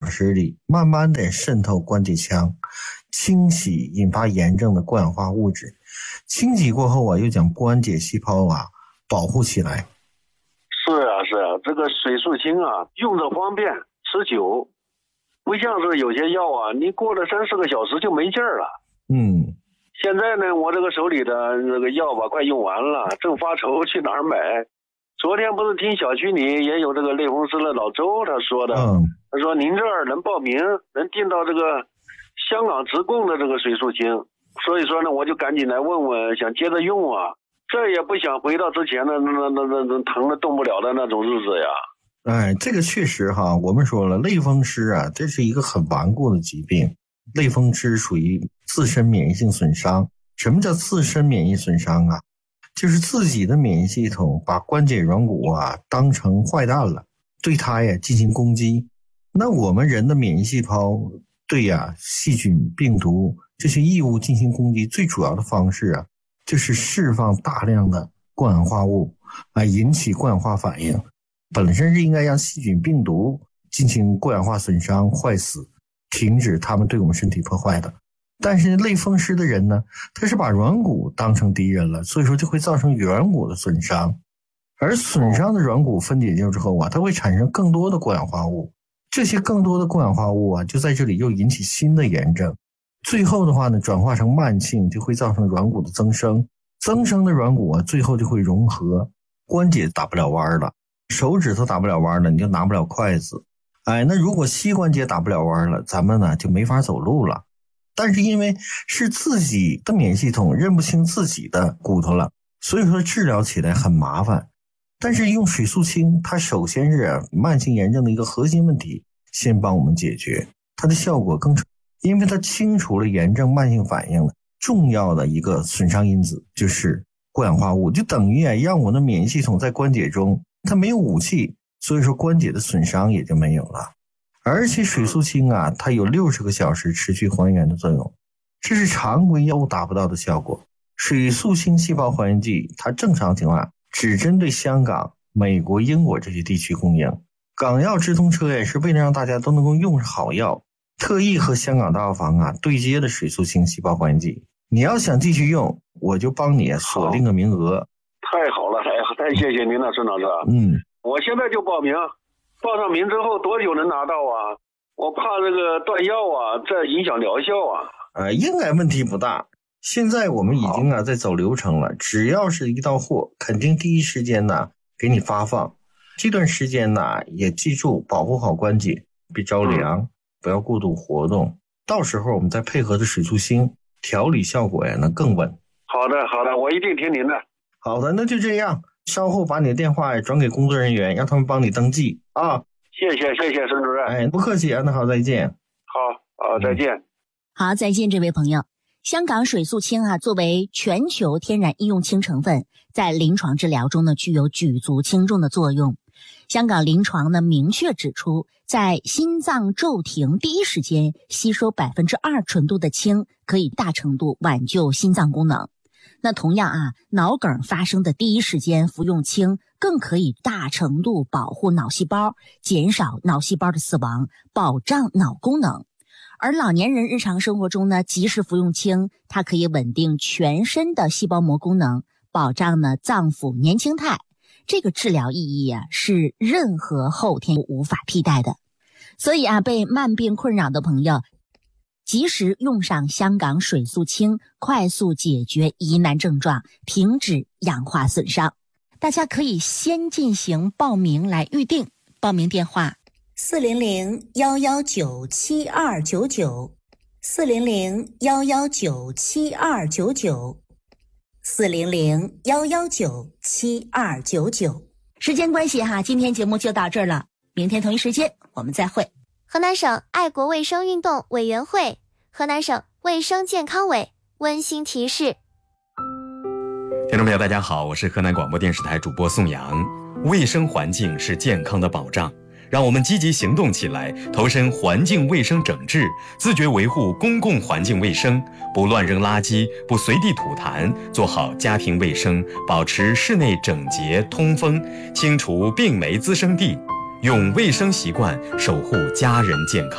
时里慢慢的渗透关节腔，清洗引发炎症的过氧化物质，清洗过后又将关节细胞保护起来。 是啊，这个水素清用着方便持久，不像是有些药你过了3-4个小时就没劲儿了。现在呢，我这个手里的这个药快用完了，正发愁去哪儿买。昨天不是听小区里也有这个类风湿的老周他说的，他说您这儿能报名，能订到这个香港直供的这个水素清，所以说呢，我就赶紧来问问，想接着用这也不想回到之前的那疼的动不了的那种日子呀。 这个确实我们说了，类风湿这是一个很顽固的疾病。类风湿属于自身免疫性损伤。什么叫自身免疫损伤就是自己的免疫系统把关节软骨当成坏蛋了，对它进行攻击。那我们人的免疫细胞对细菌、病毒这些异物进行攻击，最主要的方式就是释放大量的过氧化物引起过氧化反应。本身是应该让细菌、病毒进行过氧化损伤、坏死，停止他们对我们身体破坏的。但是类风湿的人呢，他是把软骨当成敌人了，所以说就会造成软骨的损伤。而损伤的软骨分解掉之后它会产生更多的过氧化物，这些更多的过氧化物就在这里又引起新的炎症，最后的话呢，转化成慢性，就会造成软骨的增生。增生的软骨最后就会融合，关节打不了弯了，手指头打不了弯了，你就拿不了筷子。那如果膝关节打不了弯了，咱们呢就没法走路了。但是因为是自己的免疫系统认不清自己的骨头了，所以说治疗起来很麻烦。但是用水素清，它首先是慢性炎症的一个核心问题先帮我们解决，它的效果更因为它清除了炎症慢性反应的重要的一个损伤因子，就是过氧化物，就等于让我的免疫系统在关节中它没有武器，所以说关节的损伤也就没有了。而且水素清它有60个小时持续还原的作用，这是常规药物达不到的效果。水素清细胞还原剂它正常情况下只针对香港、美国、英国这些地区供应。港药直通车也是为了让大家都能够用上好药，特意和香港大药房对接的水素清细胞还原剂。你要想继续用，我就帮你锁定个名额。 太好了，太谢谢您了，孙老师。我现在就报名。报上名之后多久能拿到我怕这个断药这影响疗效应该问题不大。现在我们已经在走流程了，只要是一到货，肯定第一时间给你发放。这段时间也记住保护好关节，别着凉，不要过度活动。到时候我们再配合着水素清，调理效果能更稳。 好的，我一定听您的。 好的，那就这样。稍后把你的电话转给工作人员，让他们帮你登记谢谢孙主任。 不客气那好，再见。 好，再见。 好，再见这位朋友。香港水素清作为全球天然医用氢成分，在临床治疗中呢具有举足轻重的作用。香港临床呢明确指出，在心脏骤停第一时间吸收2%纯度的氢，可以大程度挽救心脏功能。那同样脑梗发生的第一时间服用氢，更可以大程度保护脑细胞，减少脑细胞的死亡，保障脑功能。而老年人日常生活中呢，及时服用氢，它可以稳定全身的细胞膜功能，保障呢脏腑年轻态。这个治疗意义是任何后天无法替代的。所以被慢病困扰的朋友，及时用上香港水素清，快速解决疑难症状，停止氧化损伤。大家可以先进行报名来预定，报名电话 400-119-7299 400-119-7299 400-119-7299。 时间关系今天节目就到这儿了，明天同一时间我们再会。 河南省爱国卫生运动委员会、河南省卫生健康委温馨提示。 听众朋友大家好，我是河南广播电视台主播宋阳。卫生环境是健康的保障，让我们积极行动起来，投身环境卫生整治，自觉维护公共环境卫生，不乱扔垃圾，不随地吐痰，做好家庭卫生，保持室内整洁通风，清除病媒滋生地，用卫生习惯守护家人健康。